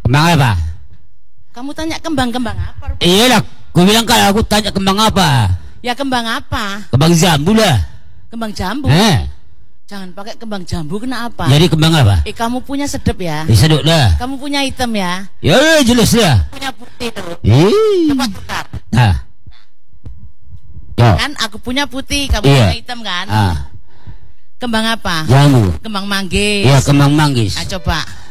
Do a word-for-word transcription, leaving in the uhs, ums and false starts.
Kembang apa? Kamu tanya kembang-kembang apa? Iyalah, gue bilang kalau aku tanya kembang apa? Ya kembang apa? Kembang jambu lah. Kembang jambu. Eh. Jangan pakai kembang jambu, kenapa? Jadi kembang apa? Eh kamu punya sedep ya? Eh, seduk dah. Kamu punya hitam ya? Ya jelas lah. Punya putih tuh. Ih. Coba tukar. Nah. Yo. Kan aku punya putih, kamu Iya. punya hitam kan? Ah. Kembang apa? Jambu. Kembang manggis. Iya, kembang manggis. Nah, coba.